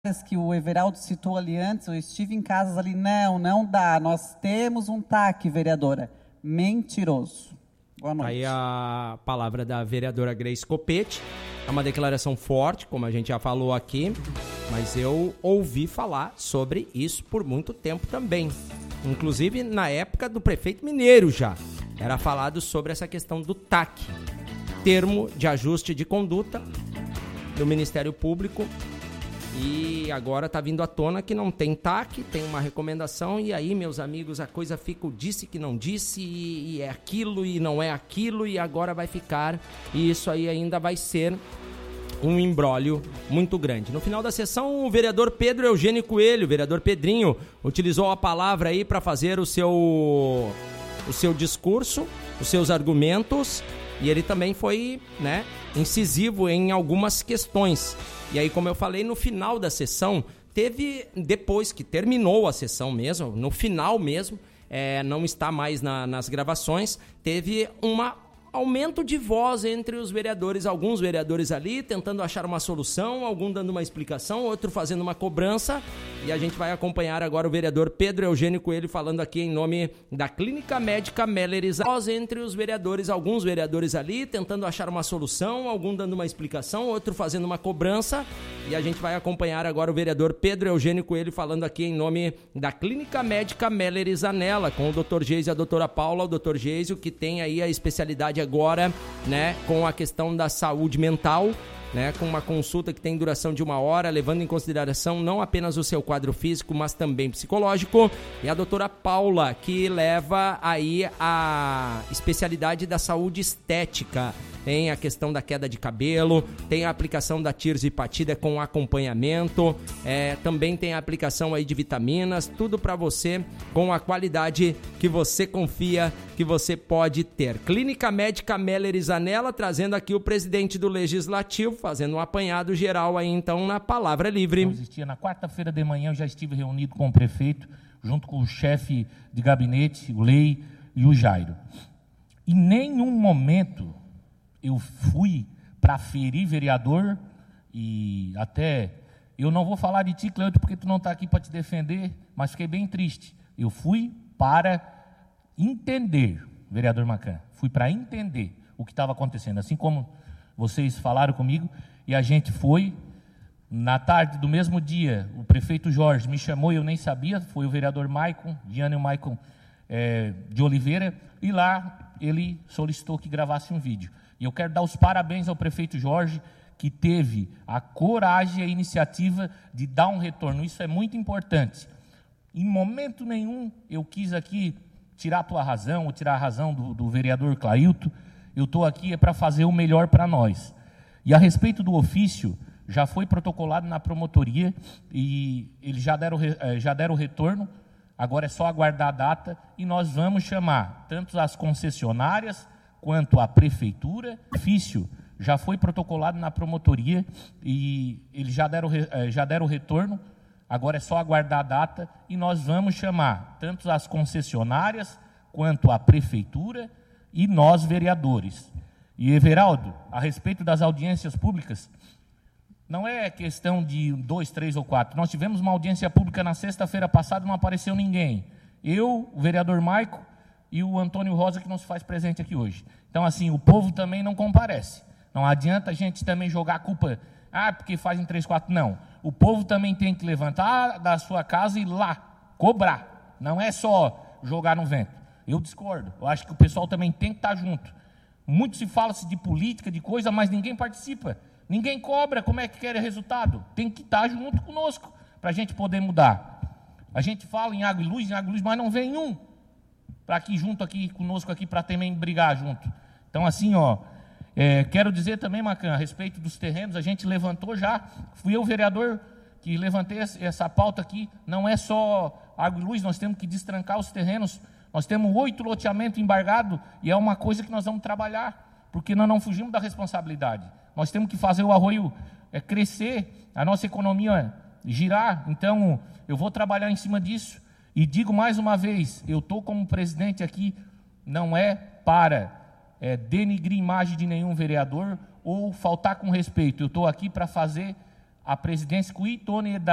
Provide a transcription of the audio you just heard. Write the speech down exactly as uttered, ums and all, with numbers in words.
que o Everaldo citou ali antes, eu estive em casas ali, não, não dá, nós temos um T A C, vereadora. Mentiroso. Boa noite. Aí a palavra da vereadora Grace Copete, é uma declaração forte, como a gente já falou aqui, mas eu ouvi falar sobre isso por muito tempo também. Inclusive na época do prefeito Mineiro já, era falado sobre essa questão do T A C, termo de ajuste de conduta do Ministério Público. E agora está vindo à tona que não tem T A C, tem uma recomendação, e aí, meus amigos, a coisa fica o disse que não disse, e, e é aquilo e não é aquilo, e agora vai ficar, e isso aí ainda vai ser um imbróglio muito grande. No final da sessão, o vereador Pedro Eugênio Coelho, o vereador Pedrinho, utilizou a palavra aí para fazer o seu, o seu discurso, os seus argumentos, e ele também foi, né, incisivo em algumas questões. E aí, como eu falei, no final da sessão, teve, depois que terminou a sessão mesmo, no final mesmo, é, não está mais na, nas gravações, teve um aumento de voz entre os vereadores, alguns vereadores ali tentando achar uma solução, algum dando uma explicação, outro fazendo uma cobrança, e a gente vai acompanhar agora o vereador Pedro Eugênio Coelho falando aqui em nome da Clínica Médica Melleris. Voz entre os vereadores, alguns vereadores ali tentando achar uma solução, algum dando uma explicação, outro fazendo uma cobrança, e a gente vai acompanhar agora o vereador Pedro Eugênio Coelho falando aqui em nome da Clínica Médica Melleris Anela, com o doutor Geis e a doutora Paula, o doutor Geisio, que tem aí a especialidade agora, né, com a questão da saúde mental, né, com uma consulta que tem duração de uma hora, levando em consideração não apenas o seu quadro físico, mas também psicológico, e a doutora Paula, que leva aí a especialidade da saúde estética, tem a questão da queda de cabelo, tem a aplicação da tirzepatida com acompanhamento, é, também tem a aplicação aí de vitaminas, tudo para você com a qualidade que você confia que você pode ter. Clínica Médica Melleris Anela, trazendo aqui o presidente do Legislativo, fazendo um apanhado geral aí então na Palavra Livre. Não existia. Na quarta-feira de manhã eu já estive reunido com o prefeito, junto com o chefe de gabinete, o Lei e o Jairo. Em nenhum momento eu fui para ferir vereador, e até, eu não vou falar de ti, Cleuto, porque tu não está aqui para te defender, mas fiquei bem triste. Eu fui para entender, vereador Macan, fui para entender o que estava acontecendo, assim como vocês falaram comigo, e a gente foi, na tarde do mesmo dia, o prefeito Jorge me chamou e eu nem sabia, foi o vereador Maicon, Gianni Maicon é, de Oliveira, e lá ele solicitou que gravasse um vídeo. E eu quero dar os parabéns ao prefeito Jorge, que teve a coragem e a iniciativa de dar um retorno. Isso é muito importante. Em momento nenhum eu quis aqui tirar a tua razão, ou tirar a razão do, do vereador Clailto. Eu estou aqui é para fazer o melhor para nós. E a respeito do ofício, já foi protocolado na promotoria e eles já deram, já deram o retorno. Agora é só aguardar a data e nós vamos chamar tanto as concessionárias quanto a prefeitura. O ofício já foi protocolado na promotoria e eles já deram, já deram o retorno. Agora é só aguardar a data e nós vamos chamar tanto as concessionárias quanto a prefeitura e nós, vereadores. E, Everaldo, a respeito das audiências públicas, não é questão de dois, três ou quatro. Nós tivemos uma audiência pública na sexta-feira passada, não apareceu ninguém. Eu, o vereador Maico e o Antônio Rosa, que não se faz presente aqui hoje. Então, assim, o povo também não comparece. Não adianta a gente também jogar a culpa, ah, porque fazem três, quatro. Não. O povo também tem que levantar da sua casa e ir lá, cobrar. Não é só jogar no vento. Eu discordo. Eu acho que o pessoal também tem que estar junto. Muito se fala de política, de coisa, mas ninguém participa. Ninguém cobra como é que quer resultado. Tem que estar junto conosco para a gente poder mudar. A gente fala em água e luz, em água e luz, mas não vem um para aqui junto, aqui conosco, aqui para também brigar junto. Então, assim, ó, é, quero dizer também, Macan, a respeito dos terrenos, a gente levantou já, fui eu, vereador, que levantei essa pauta aqui, não é só água e luz, nós temos que destrancar os terrenos, nós temos oito loteamentos embargados, e é uma coisa que nós vamos trabalhar, porque nós não fugimos da responsabilidade. Nós temos que fazer o arroio é, crescer, a nossa economia girar, então eu vou trabalhar em cima disso. E digo mais uma vez, eu estou como presidente aqui, não é para é, denigrir imagem de nenhum vereador ou faltar com respeito. Eu estou aqui para fazer a presidência com idoneidade.